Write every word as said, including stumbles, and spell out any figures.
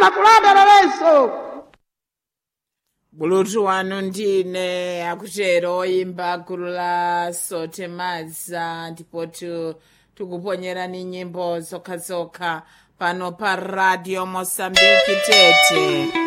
Imaculada Lorenzo. bulutu wanu ndine akutero oyimba gulu la Sotemaza ndipo tu- tikuponyerani nyimbo zokhazokha pano pa Radio Mosambiki Tete.